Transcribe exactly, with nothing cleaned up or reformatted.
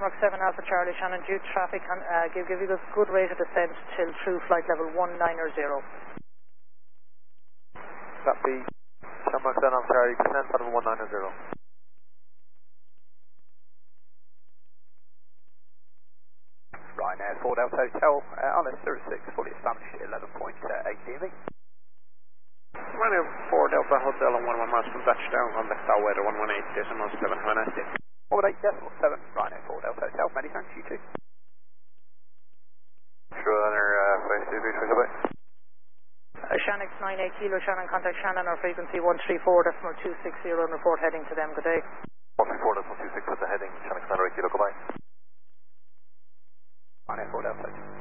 Denmark seven Alpha Charlie, Shannon, due traffic, can, uh, give, give you a good rate of descent till through flight level one nine zero. Copy. Denmark seven Alpha Charlie, descent level one nine zero. Ryanair four Delta Hotel, uh, R S zero six, fully established, eleven point eight D M E. Ryanair four Delta Hotel on one one miles from touchdown on the tower, one one eight decimal seven, have a nice day. one eight decimal seven, Ryanair four Delta Hotel, many thanks, you too. Ryanair uh, five two three three. Uh, Shannon nine eight Kilo, Shannon, contact Shannon, our frequency one three four decimal two six zero and report heading to them, good day. one three four decimal two six with the heading, Shannon nine eight Kilo, goodbye. Ryanair four Delta.